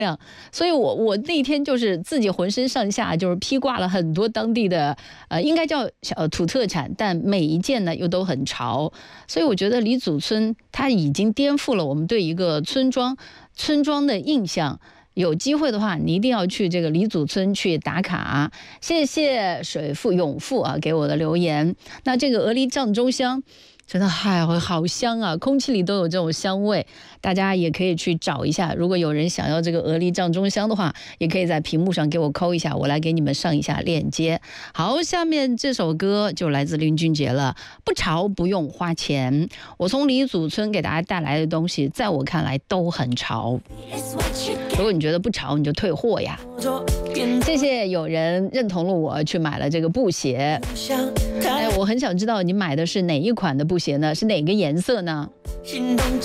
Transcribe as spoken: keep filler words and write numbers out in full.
亮。所以我我那天就是自己浑身上下就是披挂了很多当地的呃，应该叫呃土特产，但每一件呢又都很潮。所以我觉得李祖村它已经颠覆了我们对一个村庄村庄的印象。有机会的话，你一定要去这个李祖村去打卡。谢谢水富永富啊给我的留言。那这个鹅梨酱中香真的嗨，好香啊，空气里都有这种香味，大家也可以去找一下。如果有人想要这个鹅梨酱中香的话，也可以在屏幕上给我扣一下，我来给你们上一下链接。好，下面这首歌就来自林俊杰了，不潮不用花钱。我从李祖村给大家带来的东西，在我看来都很潮。如果你觉得不潮，你就退货呀。谢谢有人认同了我去买了这个布鞋。哎，我很想知道你买的是哪一款的布鞋呢？是哪个颜色呢？